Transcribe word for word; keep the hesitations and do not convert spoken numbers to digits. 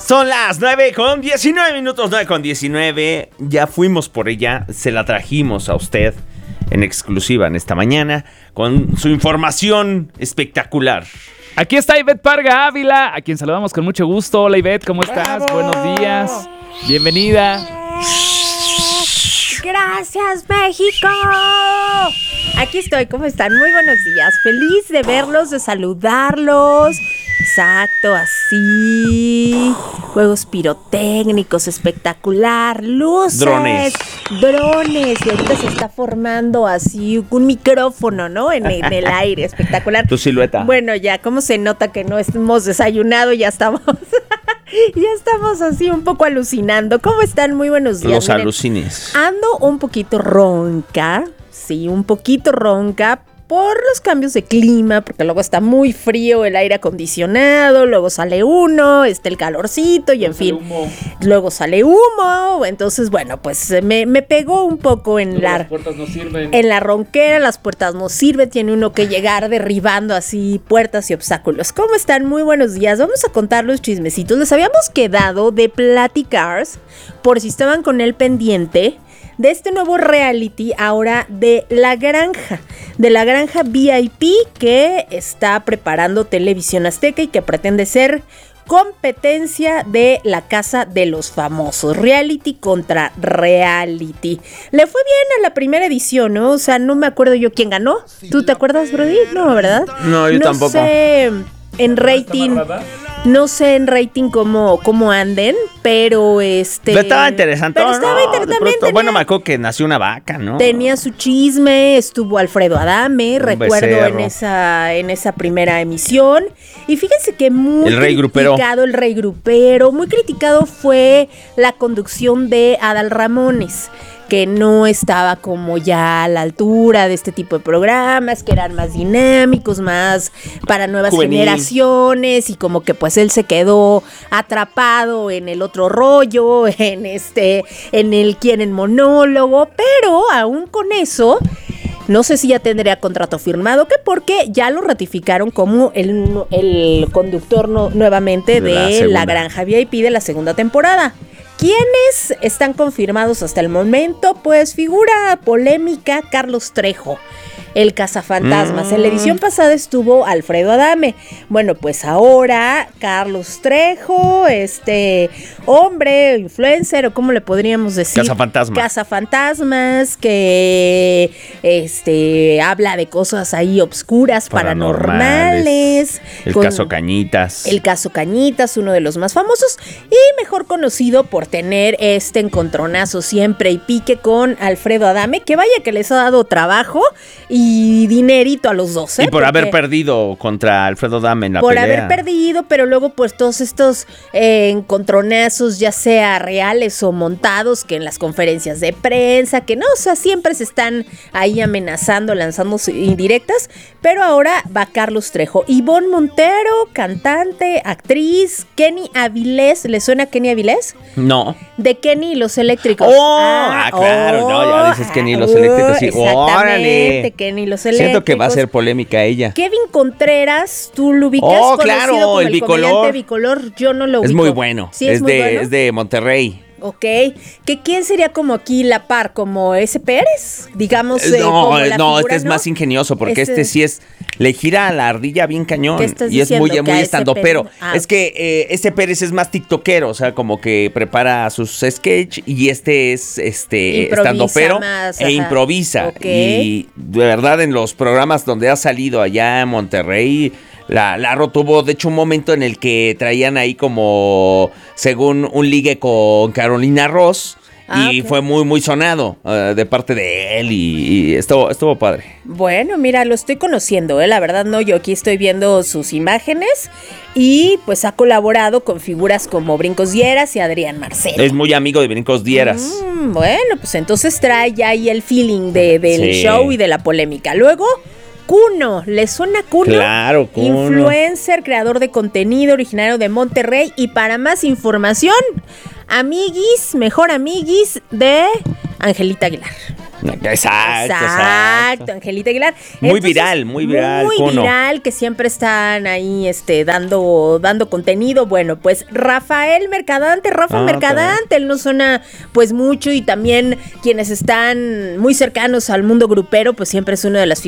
Son las nueve con diecinueve minutos, nueve con diecinueve. Ya fuimos por ella, se la trajimos a usted en exclusiva en esta mañana con su información espectacular. Aquí está Ivette Parga Ávila, a quien saludamos con mucho gusto. Hola Ivette, ¿cómo estás? ¡Bravo! Buenos días. Bienvenida. Gracias, México. Aquí estoy, ¿cómo están? Muy buenos días. Feliz de verlos, de saludarlos. Exacto, así. Juegos pirotécnicos, espectacular. Luces. Drones. Drones. Y ahorita se está formando así un micrófono, ¿no? En, en el aire, espectacular. Tu silueta. Bueno, ya, ¿cómo se nota que no hemos desayunado? Ya estamos... Ya estamos así un poco alucinando. ¿Cómo están? Muy buenos días. Los Miren, alucines. ando un poquito ronca, sí, un poquito ronca por los cambios de clima, porque luego está muy frío el aire acondicionado, luego sale uno, está el calorcito y en fin, humo. Luego sale humo, entonces bueno, pues me, me pegó un poco en la, las puertas no sirven. En la ronquera, las puertas no sirven, tiene uno que llegar derribando así puertas y obstáculos. ¿Cómo están? Muy buenos días, vamos a contar los chismecitos. Les habíamos quedado de platicar, por si estaban con el pendiente, de este nuevo reality ahora de La Granja, de La Granja V I P que está preparando Televisión Azteca y que pretende ser competencia de La Casa de los Famosos, reality contra reality. Le fue bien a la primera edición, ¿no? O sea, no me acuerdo yo quién ganó. ¿Tú te acuerdas, Brody? No, ¿verdad? No, yo no tampoco. Sé en rating... No sé en rating cómo, cómo anden, pero este... Pero estaba interesante. Pero estaba ¿no? interesante. Tenía, bueno, me acuerdo que nació una vaca, ¿no? Tenía su chisme, estuvo Alfredo Adame, Un recuerdo becerro. en esa, en esa primera emisión. Y fíjense que muy El rey criticado, grupero. el rey grupero, muy criticado fue la conducción de Adal Ramones, que no estaba como ya a la altura de este tipo de programas, que eran más dinámicos, más para nuevas Juvenil. generaciones, y como que pues él se quedó atrapado en el otro rollo, en este, en el quieren monólogo, pero aún con eso, no sé si ya tendría contrato firmado, que porque ya lo ratificaron como el, el conductor no, nuevamente De la de segunda. La Granja V I P de la segunda temporada. ¿Quiénes están confirmados hasta el momento? Pues figura polémica Carlos Trejo, el cazafantasmas. Mm. En la edición pasada estuvo Alfredo Adame. Bueno, pues ahora Carlos Trejo, este hombre, influencer, o cómo le podríamos decir. Cazafantasma. Cazafantasmas, que este habla de cosas ahí obscuras, paranormales. El con, caso Cañitas. El caso Cañitas, uno de los más famosos y mejor conocido por tener este encontronazo siempre y pique con Alfredo Adame, que vaya que les ha dado trabajo y dinerito a los dos, ¿eh? Y por Porque haber perdido contra Alfredo Adame en la por pelea. haber perdido, pero luego pues todos estos eh, encontronazos, ya sea reales o montados, que en las conferencias de prensa, que no, o sea, siempre se están ahí amenazando, lanzando indirectas, pero ahora va Carlos Trejo. Ivonne Montero, cantante, actriz. Kenny Avilés, ¿le suena Kenny Avilés? No. De Kenny y los Eléctricos. Oh, ah, claro, no, ya dices Kenny y los Eléctricos, sí. Exactamente, Órale. Kenny y los Eléctricos. Siento que va a ser polémica ella. Kevin Contreras, ¿tú lo ubicas? Oh, Conocido claro, como el el bicolor. comediante bicolor, yo no lo ubico. Es muy bueno. Sí, es, es muy de, bueno. Es de Monterrey. Ok, ¿que quién sería como aquí la par? ¿Como ese Pérez? Digamos, eh, No, como la no, figura, este es ¿no? más ingenioso porque este, Este- sí es, le gira a la ardilla bien cañón. ¿Qué estás Y es diciendo? muy, Que a muy ese estando, Pérez- pero Ah. es que eh, ese Pérez es más tiktokero, o sea, como que prepara sus sketch y este es este Improvisa estando pero más, e ajá. improvisa. Ok. Y de verdad en los programas donde ha salido allá en Monterrey, La, Larro tuvo, de hecho, un momento en el que traían ahí como, según un ligue con Carolina Ross. Ah, y ok. fue muy, muy sonado uh, de parte de él y, y estuvo, estuvo padre. Bueno, mira, lo estoy conociendo, ¿eh? La verdad no, yo aquí estoy viendo sus imágenes y pues ha colaborado con figuras como Brincos Dieras y Adrián Marcelo. Es muy amigo de Brincos Dieras. Mm, bueno, pues entonces trae ya ahí el feeling de, del Sí. show y de la polémica. Luego, Kuno, ¿le suena Kuno? Claro, Kuno. Influencer, creador de contenido, originario de Monterrey. Y para más información, amiguis, mejor amiguis de Angelita Aguilar. Exacto, exacto. Exacto, Angelita Aguilar. Muy Entonces, viral, muy viral. Muy ¿cómo no? viral, que siempre están ahí este, dando, dando contenido. Bueno, pues Rafael Mercadante, Rafa Ah, Mercadante, él nos suena pues mucho y también quienes están muy cercanos al mundo grupero, pues siempre es uno de las